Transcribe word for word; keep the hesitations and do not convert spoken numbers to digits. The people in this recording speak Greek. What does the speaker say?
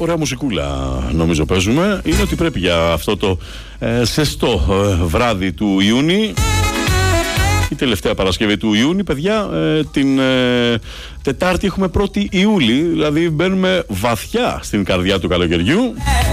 ωραία μουσικούλα νομίζω παίζουμε. Είναι ότι πρέπει για αυτό το ε, σεστό ε, βράδυ του Ιούνιου, η τελευταία Παρασκευή του Ιούνιου, παιδιά, ε, την ε, Τετάρτη έχουμε πρώτη Ιούλη, δηλαδή μπαίνουμε βαθιά στην καρδιά του καλοκαιριού.